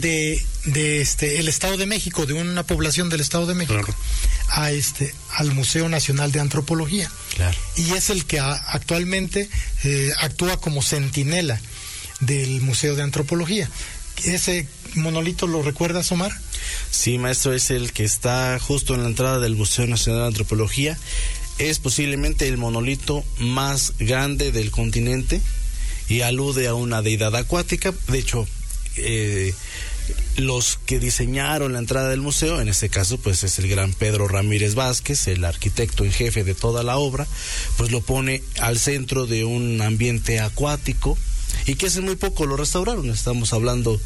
el Estado de México, de una población del Estado de México, claro, al Museo Nacional de Antropología. Claro. Y es el que actualmente actúa como centinela del Museo de Antropología. ¿Ese monolito lo recuerdas, Omar? Sí, maestro, es el que está justo en la entrada del Museo Nacional de Antropología. Es posiblemente el monolito más grande del continente y alude a una deidad acuática. De hecho, los que diseñaron la entrada del museo, en este caso pues es el gran Pedro Ramírez Vázquez, el arquitecto en jefe de toda la obra, pues lo pone al centro de un ambiente acuático y que hace muy poco lo restauraron. Estamos hablando,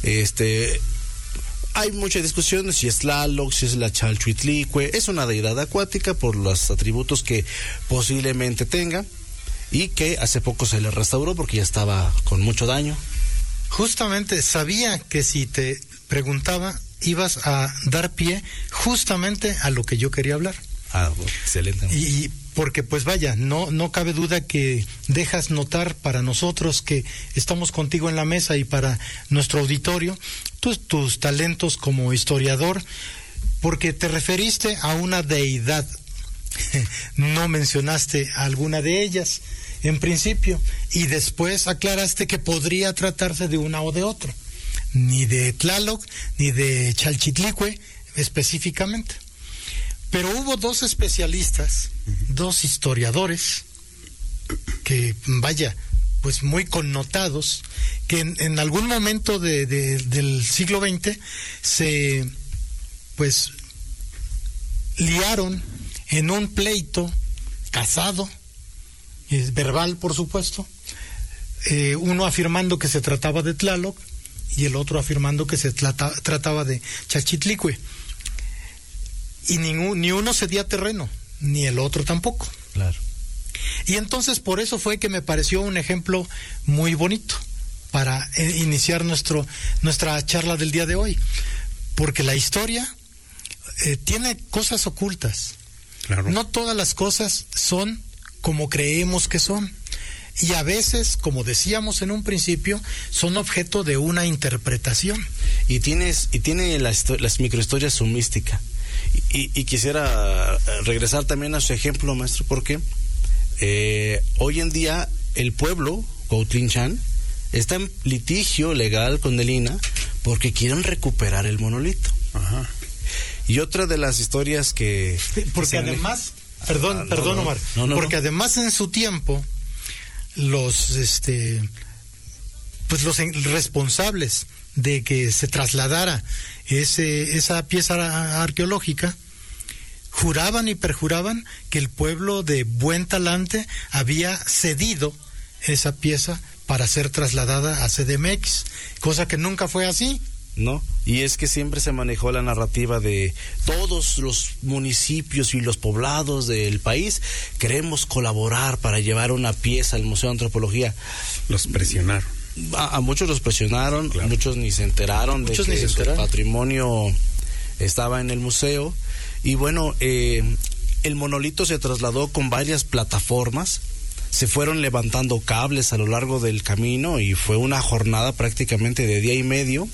hay mucha discusión si es Tlaloc, si es la Chalchiuitlicue. Es una deidad acuática por los atributos que posiblemente tenga y que hace poco se le restauró porque ya estaba con mucho daño. Justamente sabía que si te preguntaba ibas a dar pie justamente a lo que yo quería hablar. Bueno, excelente. Y porque pues vaya, no cabe duda que dejas notar para nosotros que estamos contigo en la mesa y para nuestro auditorio tus talentos como historiador, porque te referiste a una deidad. No mencionaste alguna de ellas en principio y después aclaraste que podría tratarse de una o de otra, ni de Tlaloc ni de Chalchitlicue específicamente. Pero hubo dos especialistas, dos historiadores que vaya, pues muy connotados, que en algún momento del siglo XX se pues liaron en un pleito casado, verbal por supuesto, uno afirmando que se trataba de Tlaloc y el otro afirmando que se trataba de Chalchitlicue. Y ni uno cedía terreno, ni el otro tampoco. Claro. Y entonces por eso fue que me pareció un ejemplo muy bonito para iniciar nuestra charla del día de hoy, porque la historia tiene cosas ocultas. Claro. No todas las cosas son como creemos que son. Y a veces, como decíamos en un principio, son objeto de una interpretación. Y tiene las microhistorias su mística. Y quisiera regresar también a su ejemplo, maestro, porque hoy en día el pueblo, Cuautinchan, está en litigio legal con el INAH porque quieren recuperar el monolito. Ajá. Y otra de las historias que... Porque además, perdón Omar, porque además en su tiempo los responsables de que se trasladara esa pieza arqueológica juraban y perjuraban que el pueblo de buen talante había cedido esa pieza para ser trasladada a CDMX, cosa que nunca fue así. No, y es que siempre se manejó la narrativa de todos los municipios y los poblados del país queremos colaborar para llevar una pieza al Museo de Antropología. Los presionaron. A muchos los presionaron, claro. Muchos ni se enteraron de que su patrimonio estaba en el museo. Y bueno, el monolito se trasladó con varias plataformas, se fueron levantando cables a lo largo del camino y fue una jornada prácticamente de día y medio.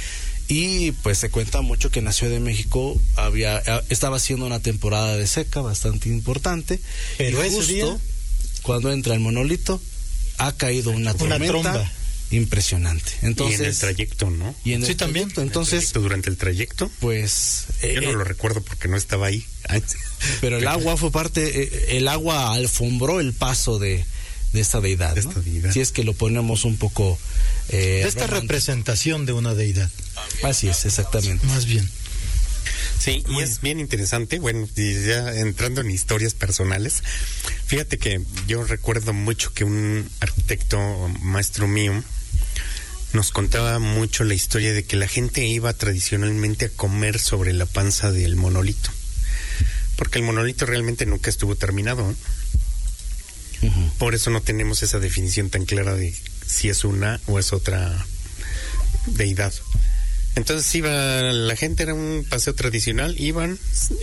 Y pues se cuenta mucho que en la Ciudad de México estaba haciendo una temporada de seca bastante importante. Pero y justo ese día, cuando entra el monolito, ha caído una tormenta impresionante. Entonces, y en el trayecto, ¿no? Y en el también. trayecto, entonces, durante el trayecto, pues yo no lo recuerdo porque no estaba ahí. Pero el agua fue el agua alfombró el paso de esta deidad, ¿no? Si es que lo ponemos un poco de esta representación de una deidad. Así es, exactamente. Más bien. Sí, y es bien interesante, bueno, y ya entrando en historias personales, fíjate que yo recuerdo mucho que un arquitecto maestro mío nos contaba mucho la historia de que la gente iba tradicionalmente a comer sobre la panza del monolito, porque el monolito realmente nunca estuvo terminado, ¿no? Uh-huh. Por eso no tenemos esa definición tan clara de si es una o es otra deidad. Entonces la gente, era un paseo tradicional, iban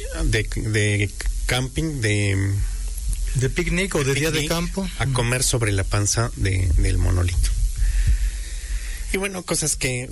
de camping, de picnic o de día de campo, a comer sobre la panza del monolito. Y bueno, cosas que